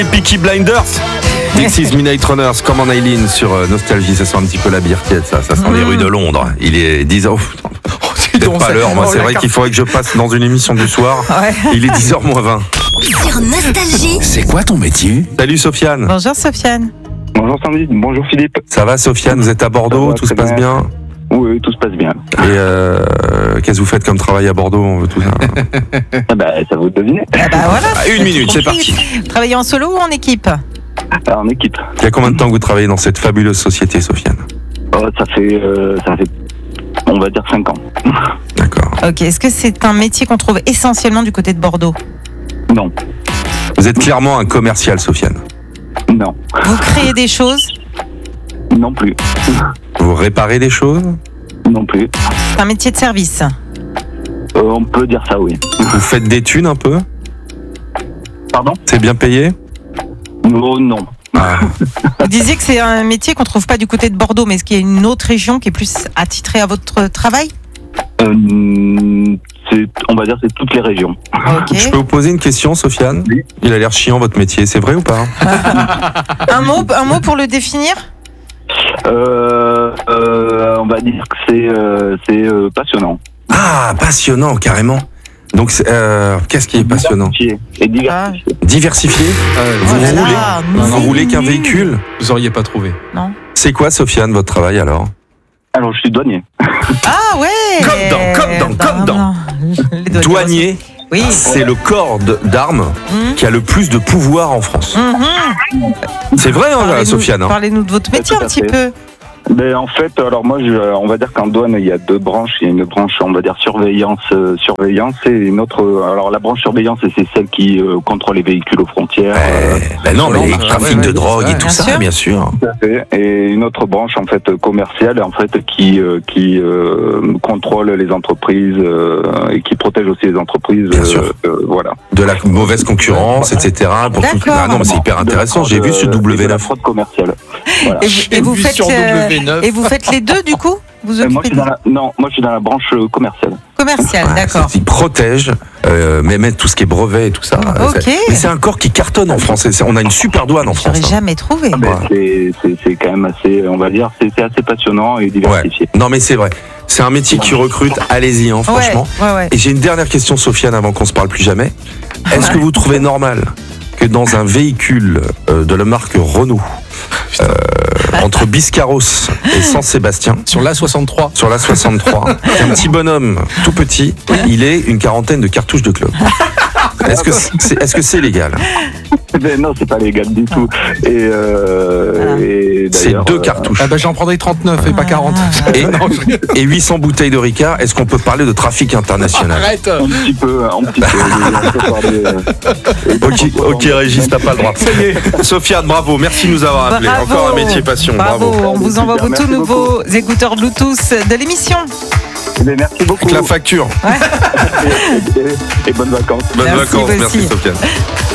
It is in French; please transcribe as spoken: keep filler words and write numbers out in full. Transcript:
Peaky Blinders. This is Midnight Runners, comme en Eileen sur euh, Nostalgie. Ça sent un petit peu la birquette, ça. Ça sent mmh. les rues de Londres. Il est dix heures. Oh, peut-être pas l'heure. Moi, c'est vrai qu'il faudrait que je passe dans une émission du soir. Ouais. Il est dix heures moins vingt. Sur Nostalgie. C'est quoi ton métier? Salut Sofiane. Bonjour Sofiane. Bonjour Sandy, bonjour Philippe. Ça va Sofiane, vous êtes à Bordeaux, va, tout se passe bien, bien Oui, tout se passe bien. Et euh, qu'est-ce que vous faites comme travail à Bordeaux? On veut tout ça. Ah bah, ça vous deviner. Ah bah voilà. Une minute, c'est parti. Vous travaillez en solo ou en équipe? Ah, en équipe. Il y a combien de temps que vous travaillez dans cette fabuleuse société, Sofiane? Oh, ça fait, euh, ça fait, on va dire cinq ans. D'accord. Ok, est-ce que c'est un métier qu'on trouve essentiellement du côté de Bordeaux? Non. Vous êtes clairement un commercial, Sofiane? Non. Vous créez des choses? Non plus. Vous réparez des choses? Non plus. C'est un métier de service? euh, On peut dire ça, oui. Vous faites des thunes un peu? Pardon? C'est bien payé? Oh, non. Ah. Vous disiez que c'est un métier qu'on ne trouve pas du côté de Bordeaux, mais est-ce qu'il y a une autre région qui est plus attitrée à votre travail? euh, c'est, On va dire c'est toutes les régions. Okay. Je peux vous poser une question, Sofiane? Oui. Il a l'air chiant, votre métier, c'est vrai ou pas? un, mot, un mot pour le définir? euh, euh, On va dire que c'est, euh, c'est euh, passionnant. Ah, passionnant, carrément. Donc, euh, qu'est-ce qui est passionnant? Et diversifié. Diversifié. Euh, Vous oh roulez, là, vous roulez qu'un véhicule? Vous auriez pas trouvé. Non. C'est quoi, Sofiane, votre travail alors? Alors, je suis douanier. Ah ouais. Comme dans, comme dans, comme dans. Les Douanier, oui. c'est le corps de- d'armes Mmh. qui a le plus de pouvoir en France. Mmh. C'est vrai, hein, Parlez-nous- Sofiane hein? Parlez-nous de votre métier Tout un à petit fait. peu. Ben, en fait, alors moi, je, on va dire qu'en douane, il y a deux branches. Il y a une branche, on va dire, surveillance, euh, surveillance, et une autre. euh, alors, la branche surveillance, c'est celle qui euh, contrôle les véhicules aux frontières. euh, Eh, ben non, mais euh, trafic ouais, de ouais, drogue ouais, et tout bien ça, sûr. bien sûr. tout à fait. Et une autre branche, en fait, commerciale, en fait, qui euh, qui euh, contrôle les entreprises euh, et qui protège aussi les entreprises. Bien sûr. euh, voilà. De la mauvaise concurrence, et cetera. Pour tout... D'accord. Ah non, mais c'est hyper intéressant. De J'ai fraude, vu ce euh, et W de la neuf. fraude commerciale. Voilà. Et vous, et vous vu faites, sur euh, W neuf. et vous faites les deux du coup? Vous Euh, moi, je occupez suis dans la, non, moi, je suis dans la branche euh, commerciale. commercial, Ouais, d'accord. c'est- Ils protègent, euh, mais mettent tout ce qui est brevet et tout ça. Ok. C'est- Mais c'est un corps qui cartonne en France. C'est- On a une super douane en France. J'aurais hein. jamais trouvé. Ben, Ouais. c'est, c'est, c'est quand même assez, on va dire, c'est, c'est assez passionnant et Ouais. diversifié. Non, mais c'est vrai. C'est un métier qui recrute. Allez-y, hein, franchement. Ouais, ouais, ouais. Et j'ai une dernière question, Sofiane, avant qu'on se parle plus jamais. Est-ce que vous trouvez normal que dans un véhicule euh, de la marque Renault, euh, entre Biscarros et Saint-Sébastien, Sur l'A soixante-trois. sur la soixante-trois, un petit bonhomme tout petit, il est une quarantaine de cartouches de club? Est-ce que c'est, est-ce que c'est légal? Ben non, c'est pas légal du tout. Et, euh, et C'est d'ailleurs, deux euh, cartouches. Ah bah j'en prendrai trente-neuf et pas quarante. Et, Non, je- et huit cents bouteilles de Ricard, est-ce qu'on peut parler de trafic international? Arrête. un petit peu, un petit peu. on peut parler, euh, Ok, ok, Régis, t'as pas le droit. Sofiane, bravo, merci de nous avoir appelés. Bravo. Encore un métier passion, bravo. Bravo. On vous envoie vos Merci tout nouveaux écouteurs Bluetooth de l'émission. ben, merci beaucoup. Avec la facture. et, et- et bonnes vacances. Bonnes Merci, vacances, vous merci aussi. Sofiane.